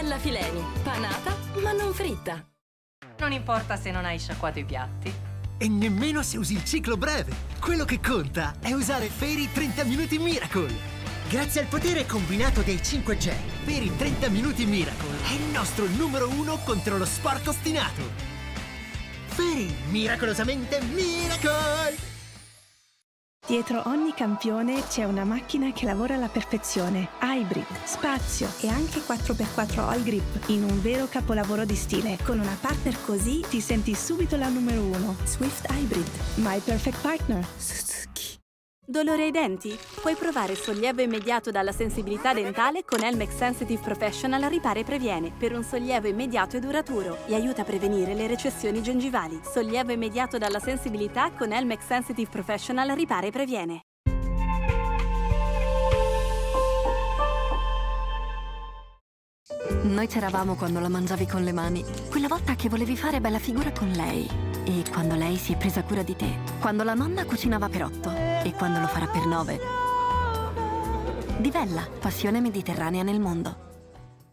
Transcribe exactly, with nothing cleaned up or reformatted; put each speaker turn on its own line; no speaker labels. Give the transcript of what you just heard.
Mozzarella Fileni, panata ma non fritta.
Non importa se non hai sciacquato i piatti.
E nemmeno se usi il ciclo breve. Quello che conta è usare Fairy trenta Minuti Miracle. Grazie al potere combinato dei cinque gel, Fairy trenta Minuti Miracle è il nostro numero uno contro lo sporco ostinato. Fairy, miracolosamente Miracle!
Dietro ogni campione c'è una macchina che lavora alla perfezione. Hybrid, spazio e anche quattro per quattro all grip in un vero capolavoro di stile. Con una partner così ti senti subito la numero uno. Swift Hybrid, my perfect partner. Suzuki.
Dolore ai denti? Puoi provare sollievo immediato dalla sensibilità dentale con Elmex Sensitive Professional Ripara e Previene per un sollievo immediato e duraturo e aiuta a prevenire le recessioni gengivali. Sollievo immediato dalla sensibilità con Elmex Sensitive Professional Ripara e Previene.
Noi c'eravamo quando la mangiavi con le mani. Quella volta che volevi fare bella figura con lei. E quando lei si è presa cura di te. Quando la nonna cucinava per otto. E quando lo farà per nove. Divella, passione mediterranea nel mondo.